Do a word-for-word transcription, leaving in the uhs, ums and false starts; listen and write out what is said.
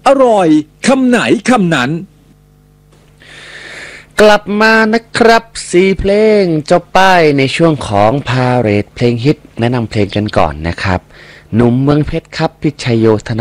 อร่อยคำไหนคำนั้นกลับมานะครับสี่เพลงจบไปในช่วงของพาเหรดเพลงฮิตแนะนำเพลงกันก่อนนะครับหนุ่มเมืองเพชรครับพิชัยโยธน